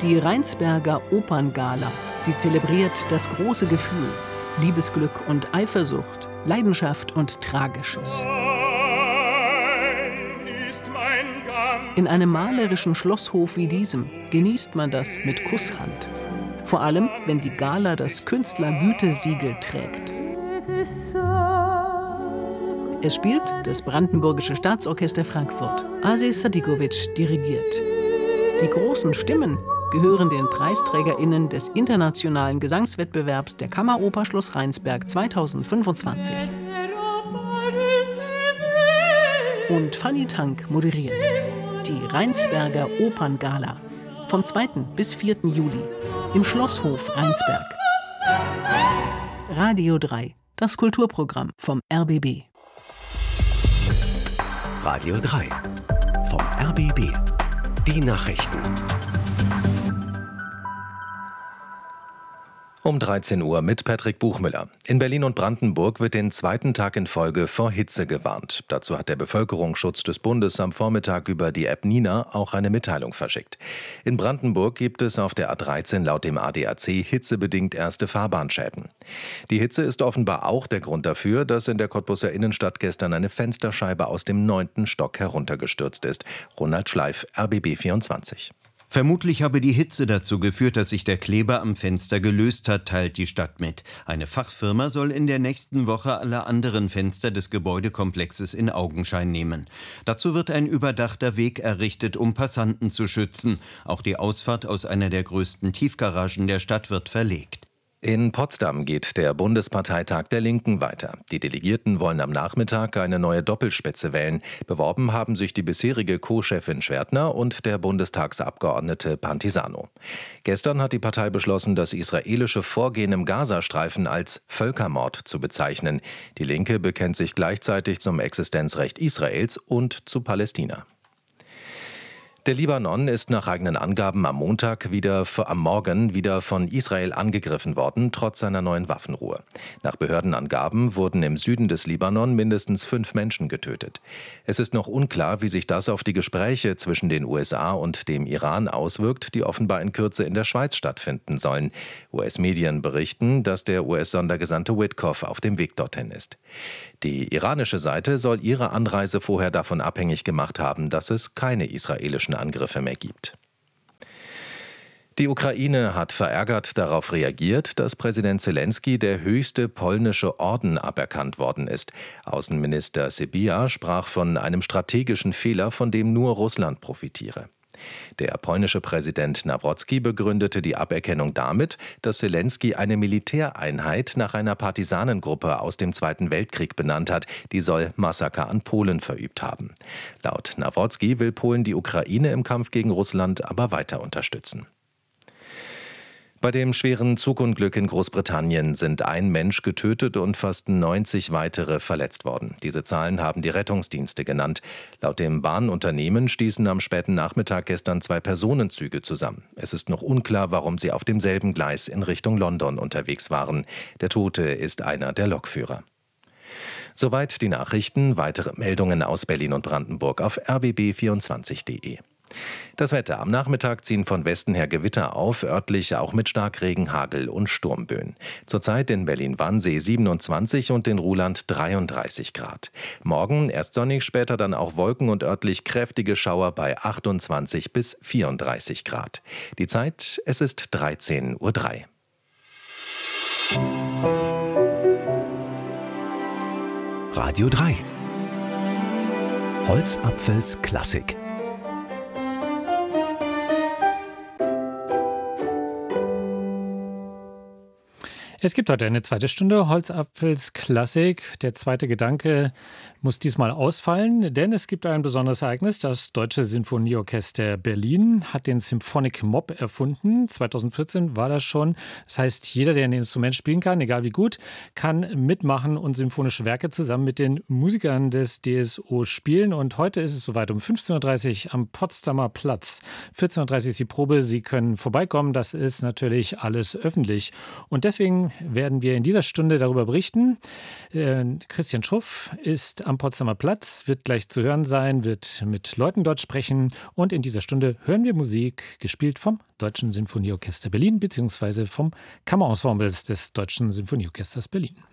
Die Rheinsberger Operngala. Sie zelebriert das große Gefühl, Liebesglück und Eifersucht, Leidenschaft und Tragisches. In einem malerischen Schlosshof wie diesem genießt man das mit Kusshand. Vor allem, wenn die Gala das Künstlergütesiegel trägt. Es spielt das Brandenburgische Staatsorchester Frankfurt. Aziz Sadikovic dirigiert. Die großen Stimmen gehören den PreisträgerInnen des internationalen Gesangswettbewerbs der Kammeroper Schloss Rheinsberg 2025. Und Fanny Tank moderiert die Rheinsberger Operngala vom 2. bis 4. Juli im Schlosshof Rheinsberg. Radio 3, das Kulturprogramm vom RBB. Radio 3 vom RBB. Die Nachrichten. Um 13 Uhr mit Patrick Buchmüller. In Berlin und Brandenburg wird den zweiten Tag in Folge vor Hitze gewarnt. Dazu hat der Bevölkerungsschutz des Bundes am Vormittag über die App Nina auch eine Mitteilung verschickt. In Brandenburg gibt es auf der A13 laut dem ADAC hitzebedingt erste Fahrbahnschäden. Die Hitze ist offenbar auch der Grund dafür, dass in der Cottbuser Innenstadt gestern eine Fensterscheibe aus dem 9. Stock heruntergestürzt ist. Ronald Schleif, RBB 24. Vermutlich habe die Hitze dazu geführt, dass sich der Kleber am Fenster gelöst hat, teilt die Stadt mit. Eine Fachfirma soll in der nächsten Woche alle anderen Fenster des Gebäudekomplexes in Augenschein nehmen. Dazu wird ein überdachter Weg errichtet, um Passanten zu schützen. Auch die Ausfahrt aus einer der größten Tiefgaragen der Stadt wird verlegt. In Potsdam geht der Bundesparteitag der Linken weiter. Die Delegierten wollen am Nachmittag eine neue Doppelspitze wählen. Beworben haben sich die bisherige Co-Chefin Schwertner und der Bundestagsabgeordnete Pantisano. Gestern hat die Partei beschlossen, das israelische Vorgehen im Gazastreifen als Völkermord zu bezeichnen. Die Linke bekennt sich gleichzeitig zum Existenzrecht Israels und zu Palästina. Der Libanon ist nach eigenen Angaben am Morgen wieder von Israel angegriffen worden, trotz seiner neuen Waffenruhe. Nach Behördenangaben wurden im Süden des Libanon mindestens 5 Menschen getötet. Es ist noch unklar, wie sich das auf die Gespräche zwischen den USA und dem Iran auswirkt, die offenbar in Kürze in der Schweiz stattfinden sollen. US-Medien berichten, dass der US-Sondergesandte Witkoff auf dem Weg dorthin ist. Die iranische Seite soll ihre Anreise vorher davon abhängig gemacht haben, dass es keine israelischen Angriffe mehr gibt. Die Ukraine hat verärgert darauf reagiert, dass Präsident Zelensky der höchste polnische Orden aberkannt worden ist. Außenminister Sybiha sprach von einem strategischen Fehler, von dem nur Russland profitiere. Der polnische Präsident Nawrocki begründete die Aberkennung damit, dass Zelensky eine Militäreinheit nach einer Partisanengruppe aus dem Zweiten Weltkrieg benannt hat, die soll Massaker an Polen verübt haben. Laut Nawrocki will Polen die Ukraine im Kampf gegen Russland aber weiter unterstützen. Bei dem schweren Zugunglück in Großbritannien sind ein Mensch getötet und fast 90 weitere verletzt worden. Diese Zahlen haben die Rettungsdienste genannt. Laut dem Bahnunternehmen stießen am späten Nachmittag gestern 2 Personenzüge zusammen. Es ist noch unklar, warum sie auf demselben Gleis in Richtung London unterwegs waren. Der Tote ist einer der Lokführer. Soweit die Nachrichten. Weitere Meldungen aus Berlin und Brandenburg auf rbb24.de. Das Wetter. Am Nachmittag ziehen von Westen her Gewitter auf, örtlich auch mit Starkregen, Hagel und Sturmböen. Zurzeit in Berlin-Wannsee 27 und in Ruhland 33 Grad. Morgen erst sonnig, später dann auch Wolken und örtlich kräftige Schauer bei 28 bis 34 Grad. Die Zeit, es ist 13:03 Uhr. Radio 3 Holzapfels Klassik. Es gibt heute eine zweite Stunde Holzapfels Klassik. Der zweite Gedanke muss diesmal ausfallen, denn es gibt ein besonderes Ereignis. Das Deutsche Sinfonieorchester Berlin hat den Symphonic Mob erfunden. 2014 war das schon. Das heißt, jeder, der ein Instrument spielen kann, egal wie gut, kann mitmachen und symphonische Werke zusammen mit den Musikern des DSO spielen. Und heute ist es soweit um 15:30 Uhr am Potsdamer Platz. 14:30 Uhr ist die Probe. Sie können vorbeikommen. Das ist natürlich alles öffentlich. Und deswegen Deswegen werden wir in dieser Stunde darüber berichten. Christian Schruff ist am Potsdamer Platz, wird gleich zu hören sein, wird mit Leuten dort sprechen. Und in dieser Stunde hören wir Musik, gespielt vom Deutschen Sinfonieorchester Berlin bzw. vom Kammerensembles des Deutschen Sinfonieorchesters Berlin.